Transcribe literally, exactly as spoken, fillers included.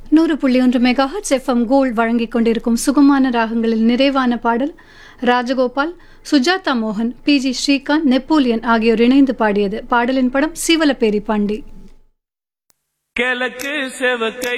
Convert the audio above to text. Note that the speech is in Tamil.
நூறு புள்ளி ஒன்று மெகாஹர்ட்ஸ் எஃப்எம் கோல்ட் வழங்கிக் கொண்டிருக்கும் சுகமான ராகங்களில் நிறைவான பாடல் ராஜகோபால், சுஜாதா மோகன், பி ஜி ஸ்ரீகாந்த், நெப்போலியன் ஆகியோர் இணைந்து பாடியது. பாடலின் படம் சீவலப்பேரி பாண்டி. கிழக்கு செவக்கை